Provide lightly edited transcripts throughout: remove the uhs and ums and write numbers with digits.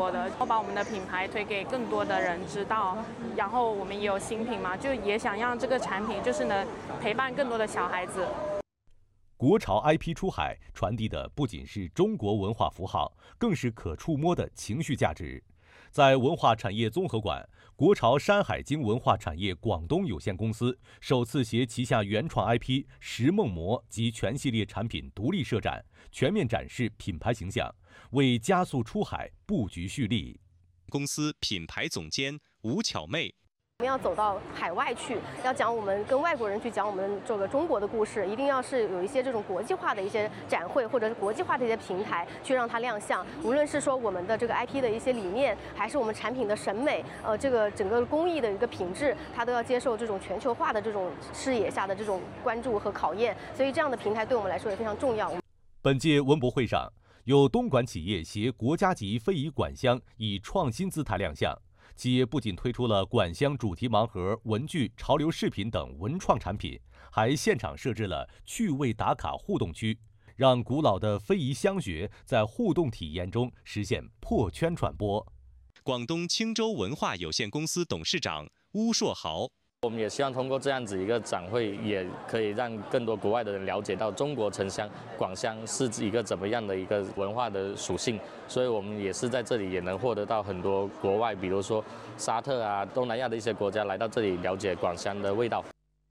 多的，把我们的品牌推给更多的人知道。然后我们也有新品嘛，就也想让这个产品就是能陪伴更多的小孩子。 国潮 IP 出海传递的不仅是中国文化符号，更是可触摸的情绪价值。在文化产业综合馆，国潮山海经文化产业广东有限公司首次携旗下原创 IP《石梦魔》及全系列产品独立设展，全面展示品牌形象，为加速出海布局蓄力。 公司品牌总监吴巧妹。 我们要走到海外去，要讲我们跟外国人去讲我们这个中国的故事，一定要是有一些这种国际化的一些展会或者是国际化的一些平台去让它亮相。无论是说我们的这个 IP 的一些理念，还是我们产品的审美，这个整个工艺的一个品质，它都要接受这种全球化的这种视野下的这种关注和考验。所以这样的平台对我们来说也非常重要。 本届文博会上，有东莞企业携国家级非遗管箱以创新姿态亮相。企业不仅推出了管箱主题盲盒、文具、潮流饰品等文创产品，还现场设置了趣味打卡互动区，让古老的非遗香学在互动体验中实现破圈传播。 广东青州文化有限公司董事长邬硕豪。 我们也希望通过这样子一个展会，也可以让更多国外的人了解到中国城乡广乡是一个怎么样的一个文化的属性，所以我们也是在这里也能获得到很多国外，比如说沙特啊、东南亚的一些国家来到这里了解广乡的味道。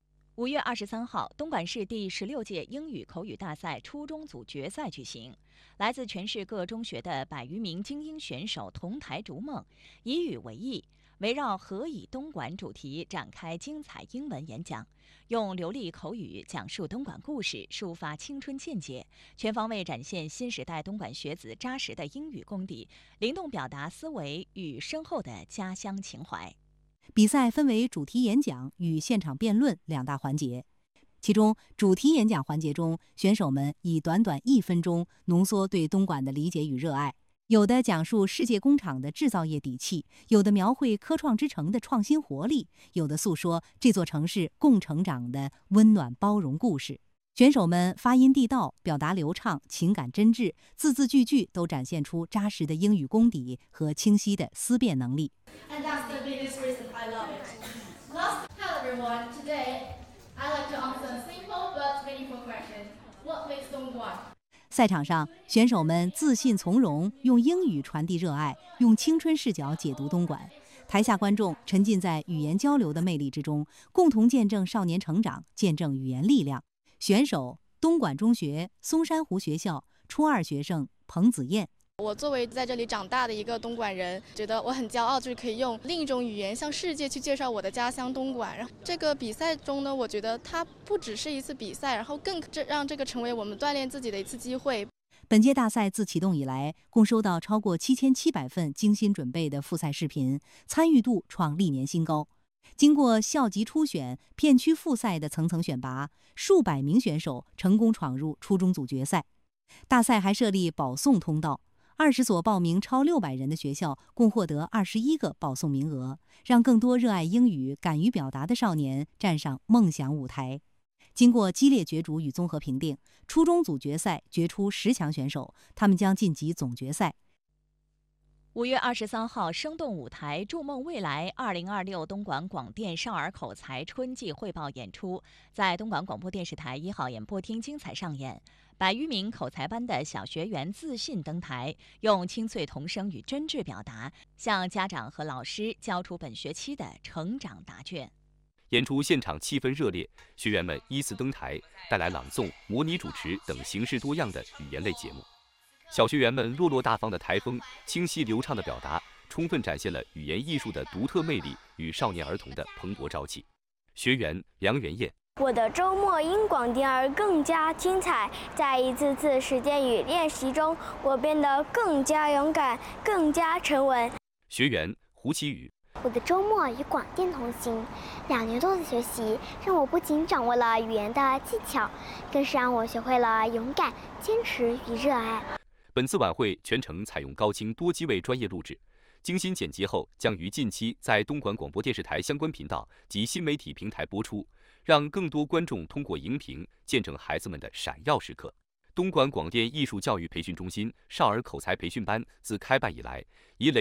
5月23号，东莞市第16届英语口语大赛初中组决赛举行，来自全市各中学的100余名精英选手同台逐梦，以语为艺，围绕何以东莞主题展开精彩英文演讲，用流利口语讲述东莞故事，抒发青春见解，全方位展现新时代东莞学子扎实的英语功底，灵动表达思维与深厚的家乡情怀。 比赛分为主题演讲与现场辩论2大环节。其中，主题演讲环节中，选手们以短短1分钟浓缩对东莞的理解与热爱。有的讲述世界工厂的制造业底气，有的描绘科创之城的创新活力，有的诉说这座城市共成长的温暖包容故事。选手们发音地道，表达流畅，情感真挚，字字句句都展现出扎实的英语功底和清晰的思辨能力。 And that's the biggest reason I love it. Hello everyone. Today, I like to answer a simple but meaningful question. What makes Dongguan? 赛场上，选手们自信从容，用英语传递热爱，用青春视角解读东莞。台下观众沉浸在语言交流的魅力之中，共同见证少年成长，见证语言力量。选手：东莞中学松山湖学校初2学生彭子燕。 我作为在这里长大的一个东莞人，觉得我很骄傲，就是可以用另一种语言向世界去介绍我的家乡东莞。然后这个比赛中呢，我觉得它不只是一次比赛，然后更让这个成为我们锻炼自己的一次机会。 本届大赛自启动以来，共收到超过7700份精心准备的复赛视频，参与度创历年新高。经过校级初选、片区复赛的层层选拔，数百名选手成功闯入初中组决赛。大赛还设立保送通道，20所报名超600人的学校共获得21个保送名额，让更多热爱英语、敢于表达的少年站上梦想舞台。经过激烈角逐与综合评定，初中组决赛决出10强选手，他们将晋级总决赛。 5月23号，生动舞台筑梦未来2026东莞广电少儿口才春季汇报演出在东莞广播电视台1号演播厅精彩上演。100余名口才班的小学员自信登台，用清脆童声与真挚表达，向家长和老师交出本学期的成长答卷。 演出现场气氛热烈，学员们依次登台，带来朗诵、模拟主持等形式多样的语言类节目。小学员们落落大方的台风，清晰流畅的表达，充分展现了语言艺术的独特魅力与少年儿童的蓬勃朝气。学员梁元燕： 我的周末因广电而更加精彩，在一次次实践与练习中，我变得更加勇敢，更加沉稳。 学员胡奇宇： 我的周末与广电同行，2年多的学习让我不仅掌握了语言的技巧，更是让我学会了勇敢、坚持与热爱。 本次晚会全程采用高清多机位专业录制，精心剪辑后将于近期在东莞广播电视台相关频道及新媒体平台播出，让更多观众通过荧屏见证孩子们的闪耀时刻。东莞广电艺术教育培训中心少儿口才培训班自开办以来，已累